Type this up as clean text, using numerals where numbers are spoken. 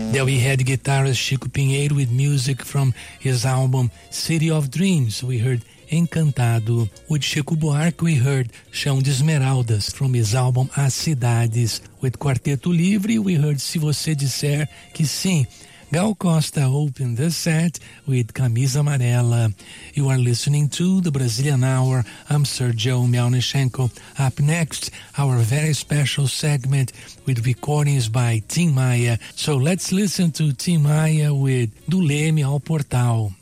There we had guitarist Chico Pinheiro with music from his album City of Dreams. We heard Encantado. With Chico Buarque, we heard Chão de Esmeraldas from his album As Cidades. With Quarteto Livre, we heard Se Você Disser Que Sim. Gal Costa opened the set with Camisa Amarela. You are listening to the Brazilian Hour. I'm Sergio Melnichenko. Up next, our very special segment with recordings by Tim Maia. So let's listen to Tim Maia with Do Leme ao Portal.